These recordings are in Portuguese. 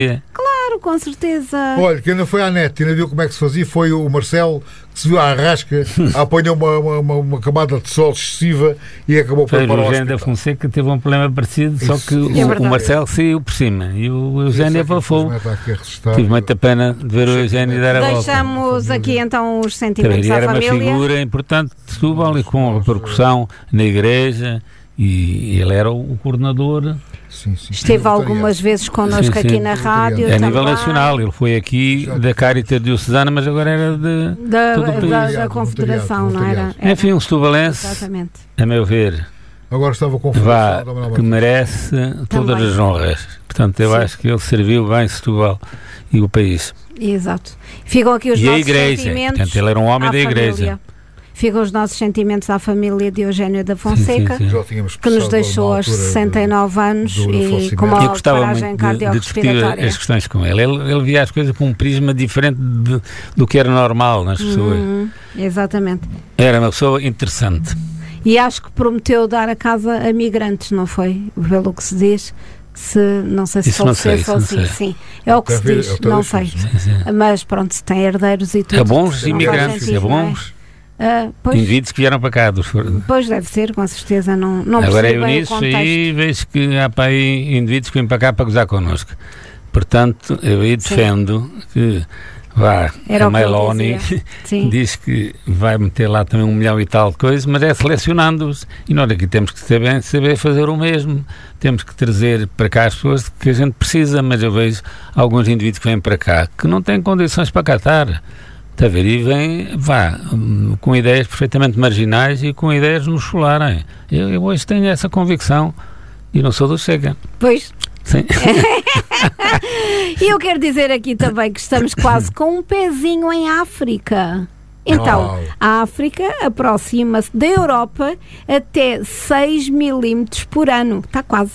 Claro, com certeza. Olha, quem não foi à net e não viu como é que se fazia foi o Marcelo, que se viu à rasca, apanhou uma camada de sol excessiva e acabou por para o Eugênio da Fonseca teve um problema parecido, só que o Marcelo saiu por cima e o Eugênio abafou. Tive muita pena de ver o Eugênio dar a volta. Deixamos aqui então os sentimentos à família. Era uma figura importante de Setúbal e com repercussão na igreja, e ele era o coordenador. Sim. Esteve algumas vezes connosco aqui na rádio. A nível nacional, ele foi aqui da Caritas Diocesana, mas agora era da Confederação, não era? Enfim, um setubalense, a meu ver, agora estava com que merece todas as honras. Portanto, eu acho que ele serviu bem Setúbal e o país. Exato. Ficam aqui os nossos igreja, sentimentos. Portanto, ele era um homem da igreja. Ficam os nossos sentimentos à família de Eugênio da Fonseca, sim. que nos deixou aos 69 anos e com uma paragem cardiorrespiratória. As questões com ele. Ele via as coisas com um prisma diferente do que era normal nas pessoas. Exatamente. Era uma pessoa interessante. E acho que prometeu dar a casa a migrantes, não foi? Pelo que se diz. Não sei se faleceu ou assim. Sim, é o que se diz, não sei. Sim. Mas pronto, se tem herdeiros e tudo. A bons imigrantes, a bons. Indivíduos que vieram para cá. Pois deve ser, com certeza. Não agora eu nisso aí vejo que há para aí indivíduos que vêm para cá para gozar connosco. Portanto, eu aí defendo que a Meloni diz que vai meter lá também 1 milhão e tal de coisas, mas é selecionando-os. E nós aqui temos que saber fazer o mesmo. Temos que trazer para cá as pessoas que a gente precisa, mas eu vejo alguns indivíduos que vêm para cá que não têm condições para cá estar. Está a ver? E vem, com ideias perfeitamente marginais e com ideias nos solarem. Eu hoje tenho essa convicção e não sou do Chega. Pois. Sim. E eu quero dizer aqui também que estamos quase com um pezinho em África. Então, a África aproxima-se da Europa até 6 milímetros por ano. Está quase.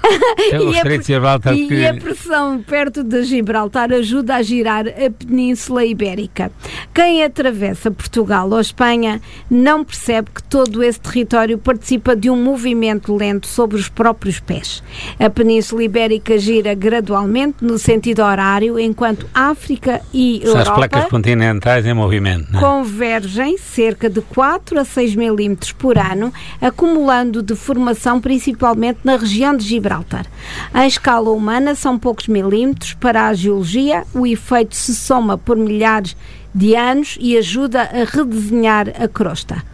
E a pressão perto de Gibraltar ajuda a girar a Península Ibérica. Quem atravessa Portugal ou Espanha não percebe que todo esse território participa de um movimento lento sobre os próprios pés. A Península Ibérica gira gradualmente no sentido horário, enquanto África e Europa... São as placas continentais em movimento, não é? Convergem cerca de 4 a 6 milímetros por ano, acumulando deformação principalmente na região de Gibraltar. Em escala humana são poucos milímetros. Para a geologia, o efeito se soma por milhares de anos e ajuda a redesenhar a crosta.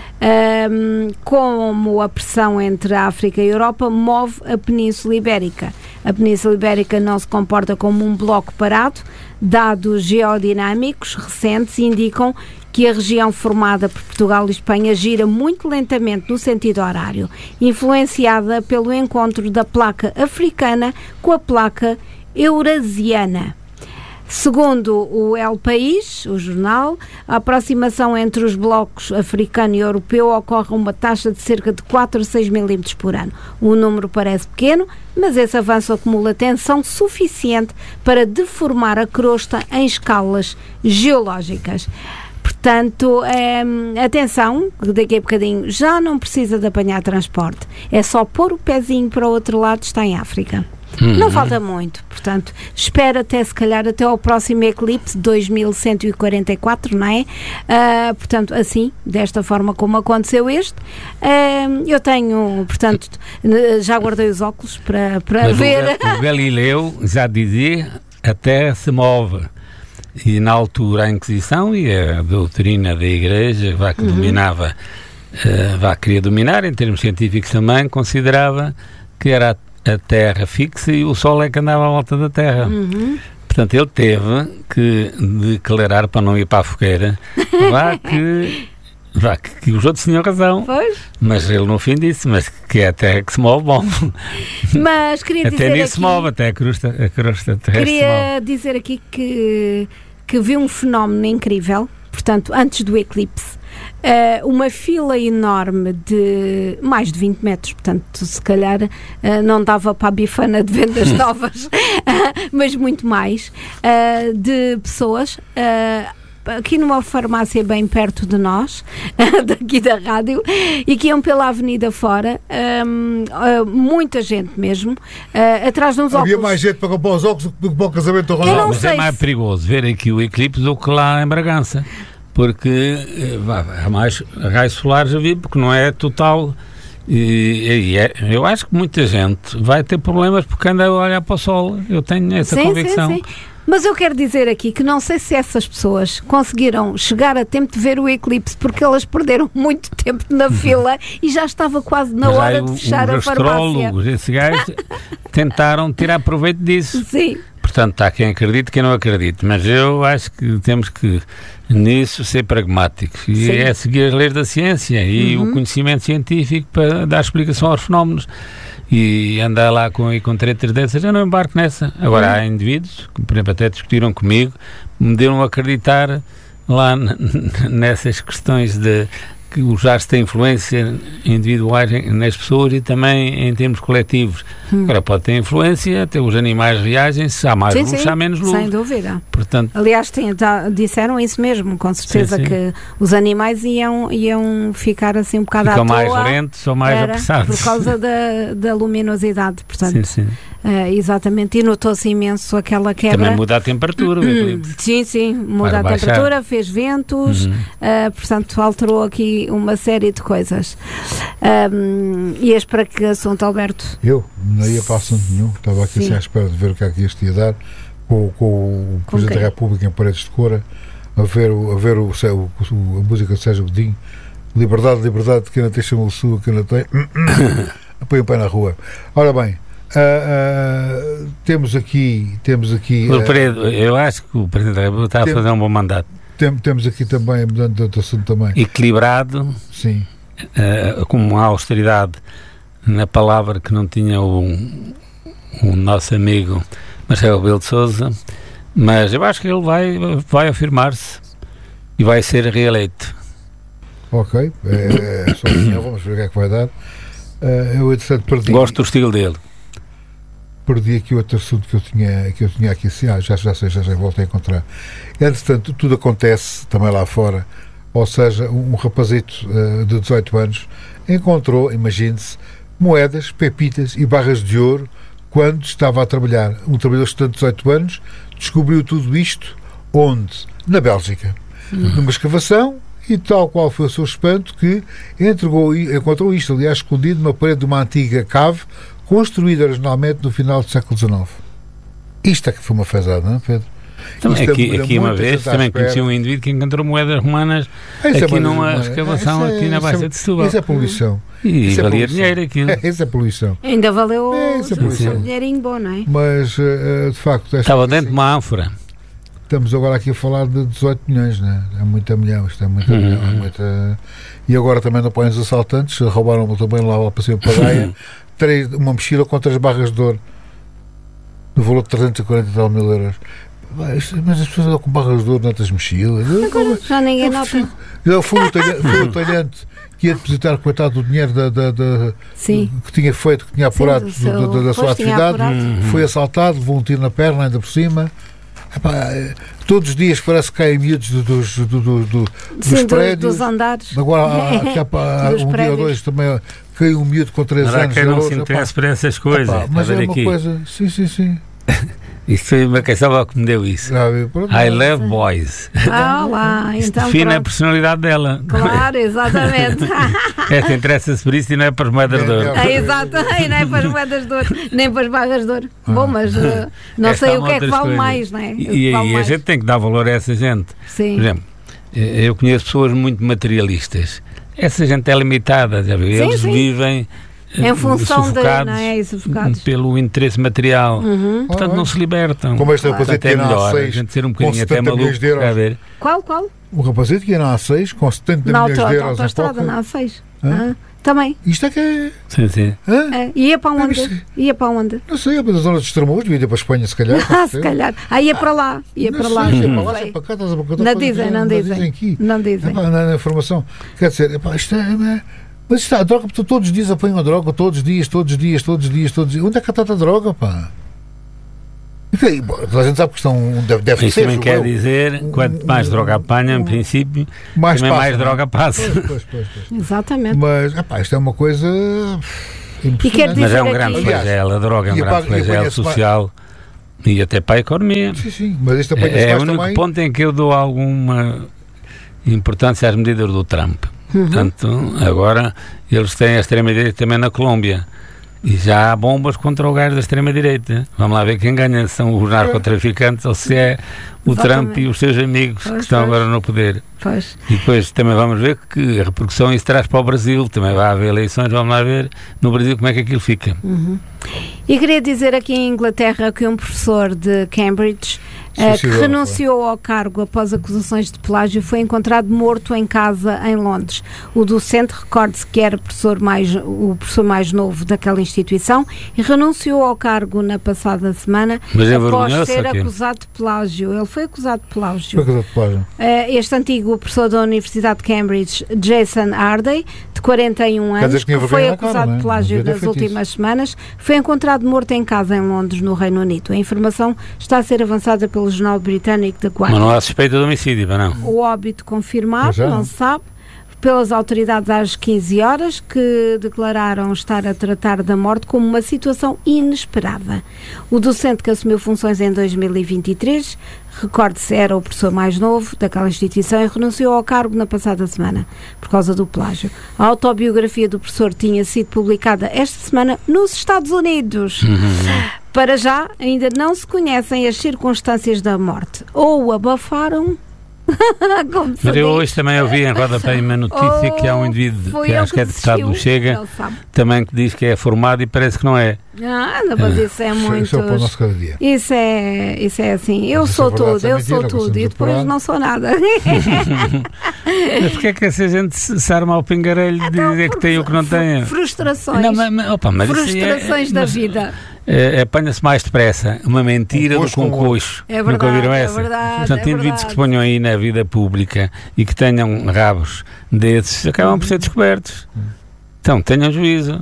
Como a pressão entre a África e a Europa move a Península Ibérica. A Península Ibérica não se comporta como um bloco parado. Dados geodinâmicos recentes indicam que a região formada por Portugal e Espanha gira muito lentamente no sentido horário, influenciada pelo encontro da placa africana com a placa eurasiana. Segundo o El País, o jornal, a aproximação entre os blocos africano e europeu ocorre a uma taxa de cerca de 4 a 6 milímetros por ano. O número parece pequeno, mas esse avanço acumula tensão suficiente para deformar a crosta em escalas geológicas. Portanto, atenção, daqui a bocadinho já não precisa de apanhar transporte. É só pôr o pezinho para o outro lado, está em África. Não falta muito, portanto, espera se calhar até ao próximo eclipse 2144, não é? Portanto, assim, desta forma como aconteceu este, eu tenho, portanto, já guardei os óculos para ver. O Galileu já dizia, a Terra se move. E na altura a Inquisição e a doutrina da Igreja, que dominava, queria dominar, em termos científicos também, considerava que era a Terra fixa e o Sol é que andava à volta da Terra. Portanto, ele teve que declarar, para não ir para a fogueira, que os outros tinham razão. Pois. Mas ele no fim disse, mas que é a Terra que se move, bom. Mas queria dizer até nisso se move, até a crosta terrestre queria dizer aqui que vi um fenómeno incrível, portanto, antes do eclipse. Uma fila enorme de mais de 20 metros, portanto, se calhar não dava para a bifana de vendas novas, mas muito mais, de pessoas aqui numa farmácia bem perto de nós, daqui da rádio, e que iam pela avenida fora, muita gente mesmo, atrás de uns óculos. Havia mais gente para comprar os óculos do que para o casamento do Ronaldo. Mas é mais perigoso ver aqui o eclipse do que lá em Bragança, porque há mais raios solares a vir, porque não é total. Eu acho que muita gente vai ter problemas porque anda a olhar para o sol. Eu tenho essa convicção. Sim. Mas eu quero dizer aqui que não sei se essas pessoas conseguiram chegar a tempo de ver o eclipse, porque elas perderam muito tempo na fila e já estava quase na hora de fechar a farmácia. Esses gajos tentaram tirar proveito disso. Sim. Portanto, há quem acredite e quem não acredite, mas eu acho que temos que, nisso, ser pragmáticos. E é seguir as leis da ciência e o conhecimento científico para dar explicação aos fenómenos. E andar lá com tretas dessas, eu não embarco nessa. Agora, há indivíduos que, por exemplo, até discutiram comigo, me deram a acreditar lá nessas questões de que os ares têm influência individuais nas pessoas e também em termos coletivos. Agora, pode ter influência, até os animais reagem, se há mais luz, há menos luz. Sem dúvida. Portanto, aliás, disseram isso mesmo, com certeza, que os animais iam ficar assim um bocado à toa. Ficam mais lentos ou mais apressados. Por causa da luminosidade, portanto. Exatamente, e notou-se imenso aquela quebra. Também muda a temperatura. Sim, muda a temperatura, fez ventos, portanto alterou aqui uma série de coisas. Ias para que assunto, Alberto? Eu não ia para assunto nenhum, estava aqui assim à espera de ver o que é que isto ia dar, com o Presidente da República em Paredes de Cora, a ver a música de Sérgio Godinho, liberdade, quem não tem chama o sul, quem não tem põe o pé na rua. Ora bem, temos aqui eu acho que o Presidente da República está a fazer um bom mandato. Temos aqui também, mudando de assunto também, equilibrado, sim, com uma austeridade na palavra que não tinha o nosso amigo Marcelo Rebelo de Sousa, mas eu acho que ele vai afirmar-se e vai ser reeleito. Ok, só vamos ver o que é que vai dar. Eu, entretanto, perdi. Gosto do estilo dele. Perdi aqui outro assunto que eu tinha aqui assim, já sei, voltei a encontrar. Entretanto, tudo acontece também lá fora, ou seja, um rapazito de 18 anos encontrou, imagine-se, moedas, pepitas e barras de ouro quando estava a trabalhar. Um trabalhador de 18 anos descobriu tudo isto onde? Na Bélgica. Numa escavação, e tal qual foi o seu espanto que encontrou isto, aliás, escondido numa parede de uma antiga cave construída originalmente no final do século XIX. Isto é que foi uma fezada, não é, Pedro? Também aqui uma vez também conheci um indivíduo que encontrou moedas romanas aqui numa escavação aqui na Baixa de Setúbal. Isso é poluição. E valia dinheiro aquilo. Isso é poluição. Ainda valeu um dinheirinho bom, não é? Mas, de facto... Estava dentro de uma ânfora. Estamos agora aqui a falar de 18 milhões, não é? É muita milhão, isto é muita milhão. É muita... E agora também não põem os assaltantes, roubaram também lá para cima para a Gaia, uma mochila com 3 barras de ouro, no valor de 340 e tal mil euros. Mas as pessoas andam com barras de ouro noutras mochilas. Agora já ninguém nota. Já foi o talhante que ia depositar, coitado, do dinheiro que tinha feito, que tinha apurado da sua atividade, foi assaltado, levou um tiro na perna, ainda por cima. Epá, todos os dias parece que caem miúdos dos prédios. Dos andares. Agora há um dia ou dois também caiu um miúdo com 3 anos. Quem não se interessa por essas coisas. Mas é uma coisa, sim. Isso foi uma questão que me deu isso. I love boys. Lá, então define a personalidade dela. Claro, exatamente. Esta interessa-se por isso e não é para as moedas de ouro. Exato, e não é para as moedas de ouro, nem para as barras de ouro. Bom, mas não sei o que é que vale mais, não é? E a gente tem que dar valor a essa gente. Sim. Por exemplo, eu conheço pessoas muito materialistas. Essa gente é limitada, já viu? Eles vivem em função sufocados pelo interesse material. Portanto, não se libertam. Como este rapazito que ia na A6 a gente ser um bocadinho até maluco. Qual? O rapazito que ia na A6 com 70 milhões de euros na autostrada, na A6. Também. Isto é que é... Sim. Ia para onde? Não sei, para a zona dos Estremoz, devia ir para a Espanha, se calhar. Se calhar. Ia para lá. Ia para lá, para cá, não dizem. Na informação. Quer dizer, isto é... Mas está a droga, porque todos os dias apanham a droga, todos os dias. Onde é que está a droga, pá? Toda a gente sabe que deve ser. Isso também quer dizer, quanto mais droga apanha, em princípio, mais também passa, mais droga passa. Pois. Exatamente. Mas, isto é uma coisa impressionante. Mas é um grande flagelo, a droga é um grande flagelo social e até para a economia. Sim, mas isto é o único ponto em que eu dou alguma importância às medidas do Trump. Portanto, agora eles têm a extrema-direita também na Colômbia. E já há bombas contra o gajo da extrema-direita. Vamos lá ver quem ganha, se são os narcotraficantes ou se é o Trump e os seus amigos que estão agora no poder. E depois também vamos ver que a repercussão isso traz para o Brasil. Também vai haver eleições, vamos lá ver no Brasil como é que aquilo fica. E queria dizer aqui em Inglaterra que um professor de Cambridge que renunciou ao cargo após acusações de plágio foi encontrado morto em casa em Londres. O docente, recorde-se que era o professor mais novo daquela instituição e renunciou ao cargo na passada semana após ser acusado de plágio. Ele foi acusado de plágio. Este antigo professor da Universidade de Cambridge, Jason Hardy, de 41 anos, que foi acusado de plágio nas últimas semanas, foi encontrado morto em casa em Londres, no Reino Unido. A informação está a ser avançada pelo jornal britânico The Guardian. Mas não há suspeita de homicídio, não? O óbito confirmado, não se sabe, pelas autoridades às 15 horas, que declararam estar a tratar da morte como uma situação inesperada. O docente, que assumiu funções em 2023, recorde-se, era o professor mais novo daquela instituição e renunciou ao cargo na passada semana, por causa do plágio. A autobiografia do professor tinha sido publicada esta semana nos Estados Unidos. Para já, ainda não se conhecem as circunstâncias da morte. Ou o abafaram... Mas eu hoje também ouvi em rodapé uma notícia que há um indivíduo que acho que é deputado do Chega também que diz que é formado e parece que não é. Mas isso é muito. Isso é o nosso cada dia. Isso é assim. Eu sou tudo e depois não sou nada. Mas porquê é que essa gente se arma ao pingarelho de dizer que tem o que não tem? Frustrações. Mas frustrações da vida. Apanha-se mais depressa uma mentira do que um coxo. É verdade, nunca ouviram essa? Portanto, indivíduos que se ponham aí na vida pública e que tenham rabos desses acabam por ser descobertos. Então, tenham juízo.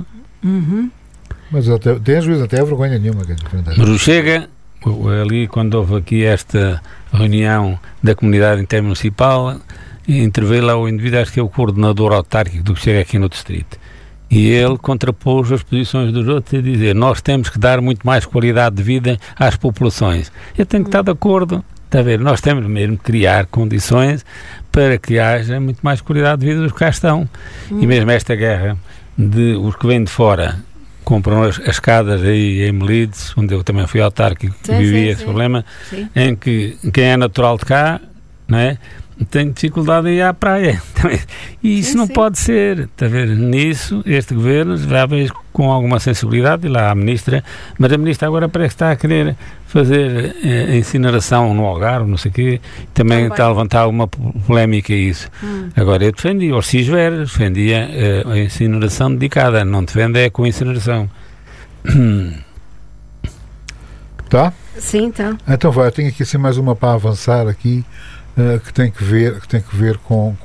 Mas tem juízo, até vergonha nenhuma. Mas o Chega, ali quando houve aqui esta reunião da comunidade intermunicipal, interveio lá o indivíduo, acho que é o coordenador autárquico do que Chega aqui no distrito. E ele contrapôs as posições dos outros e dizer, nós temos que dar muito mais qualidade de vida às populações. Eu tenho que estar de acordo, está a ver? Nós temos mesmo que criar condições para que haja muito mais qualidade de vida dos que cá estão. E mesmo esta guerra de os que vêm de fora compram as escadas aí em Melides, onde eu também fui autárquico e vivi esse problema, em que quem é natural de cá, não é? Tenho dificuldade em ir à praia. E isso não pode ser. Está a ver? Nisso, este governo já veio com alguma sensibilidade, e lá a ministra, mas a ministra agora parece que está a querer fazer incineração no Algarve, não sei o quê, também está a levantar uma polémica a isso. Agora, eu defendi, o Orsis Vera defendia a incineração dedicada, não defende é com incineração. Tá? Sim, tá. Então vai, eu tenho aqui assim mais uma para avançar aqui. Que tem que ver com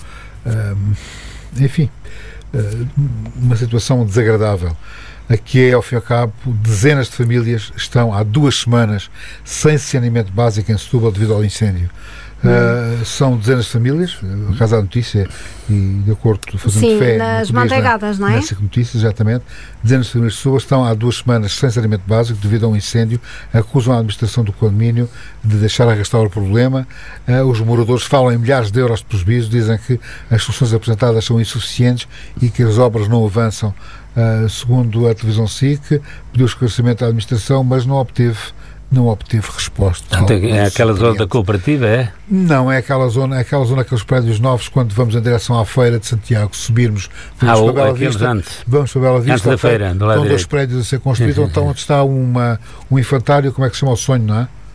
enfim, uma situação desagradável. Aqui é, ao fim e ao cabo, dezenas de famílias estão há 2 semanas sem saneamento básico em Setúbal devido ao incêndio. São dezenas de famílias, a casa da notícia, e de acordo fazendo fé nas manteigadas, não é? Nessa notícia, exatamente, dezenas de famílias de pessoas estão há 2 semanas sem saneamento básico devido a um incêndio, acusam a administração do condomínio de deixar arrastar o problema. Os moradores falam em milhares de euros de prejuízo, dizem que as soluções apresentadas são insuficientes e que as obras não avançam. Segundo a televisão SIC, pediu esclarecimento à administração, mas não obteve resposta. É aquela zona da cooperativa, é? Não, é aquela zona, aqueles prédios novos, quando vamos em direção à Feira de Santiago, subirmos, vamos para Bela Vista, antes da feira, do lado estão 2 prédios a ser construídos, então onde está um infantário, como é que se chama o sonho, não é?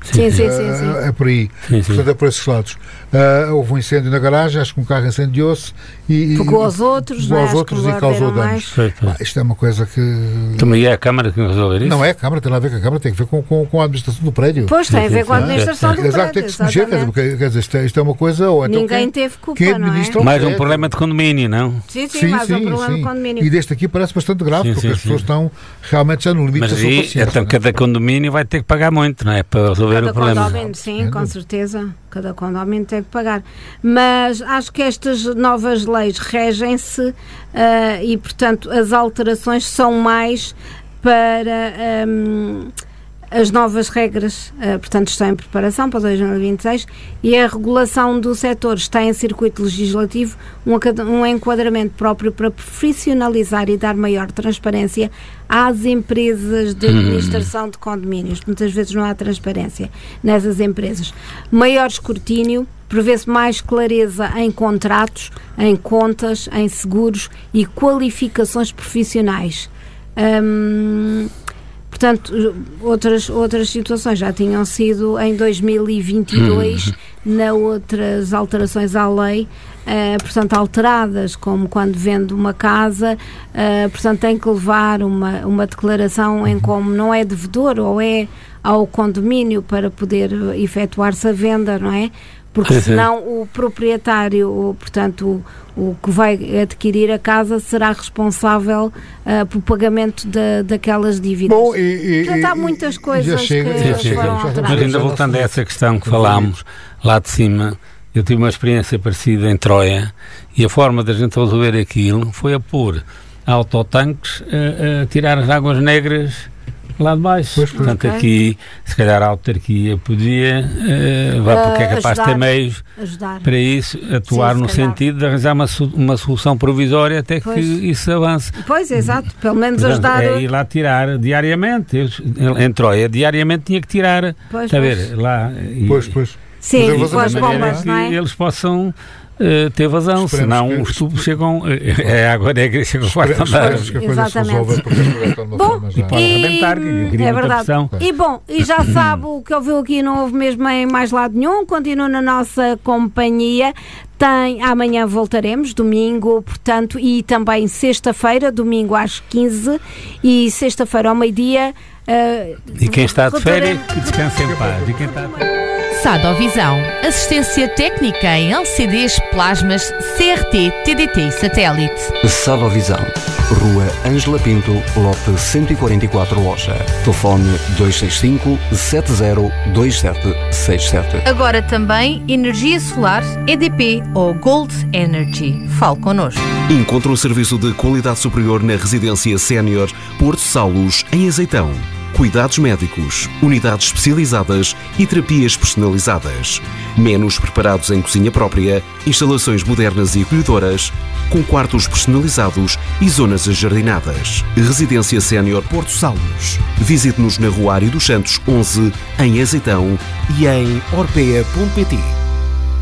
Sim. É por aí. Portanto, é por esses lados. Houve um incêndio na garagem, acho que um carro incendiou-se e pegou aos outros, e causou danos. Isto é uma coisa que... Também é a Câmara que resolver isso? Não é a Câmara, tem a ver com a Câmara, tem a ver com a administração do prédio. Pois, tem a ver com a administração do prédio. Exato, tem que se mexer, quer dizer, isto é uma coisa... Ou então ninguém teve culpa, não é? Mais um problema de condomínio, não? Sim, mais um problema de condomínio. E deste aqui parece bastante grave, porque as pessoas estão realmente já no limite da sua paciência. Então cada condomínio vai ter que pagar muito, não é? Para resolver o problema. Cada condomínio, sim, com certeza. Cada condomínio tem que pagar. Mas acho que estas novas leis regem-se e, portanto, as alterações são mais para as novas regras, portanto, estão em preparação para 2026 e a regulação do setor está em circuito legislativo, um enquadramento próprio para profissionalizar e dar maior transparência às empresas de administração de condomínios. Muitas vezes não há transparência nessas empresas. Maior escrutínio, prevê-se mais clareza em contratos, em contas, em seguros e qualificações profissionais. Portanto, outras situações já tinham sido em 2022, outras alterações à lei, portanto, alteradas, como quando vende uma casa, portanto, tem que levar uma declaração em como não é devedor ou é ao condomínio para poder efetuar-se a venda, não é? Porque senão o proprietário, portanto, o que vai adquirir a casa será responsável pelo pagamento daquelas dívidas. Bom, portanto, há muitas coisas que foram alteradas. Mas ainda voltando a essa questão que falámos lá de cima, eu tive uma experiência parecida em Troia e a forma da gente resolver aquilo foi a pôr autotanques a tirar as águas negras lá de baixo. Portanto, aqui, se calhar a autarquia podia, porque é capaz de ter meios para isso, atuar no sentido de arranjar uma solução provisória até que isso avance. Pois, exato, pelo menos ajudar. É ir lá tirar diariamente. Em Troia, diariamente tinha que tirar. Está a ver? Lá. Sim, com as bombas, não é? Eles possam ter vazão, senão os tubos chegam, água negra chega ao quarto andar. Exatamente. Bom, é verdade. E já sabe o que ouviu aqui, não houve mesmo em mais lado nenhum, continua na nossa companhia. Amanhã voltaremos, domingo, portanto, e também sexta-feira, domingo às 15 e sexta-feira ao meio-dia. E quem está de férias, que descanse em paz. E quem está Sadovisão, assistência técnica em LCDs, plasmas, CRT, TDT e satélite. Sadovisão, Rua Ângela Pinto, lote 144 Loja. Telefone 265-702767. Agora também energia solar, EDP ou Gold Energy. Fale connosco. Encontre um serviço de qualidade superior na residência sénior Porto Saulos, em Azeitão. Cuidados médicos, unidades especializadas e terapias personalizadas. Menus preparados em cozinha própria, instalações modernas e acolhedoras, com quartos personalizados e zonas ajardinadas. Residência Sénior Porto Saulos. Visite-nos na Rua Ário dos Santos 11, em Azeitão e em orpea.pt.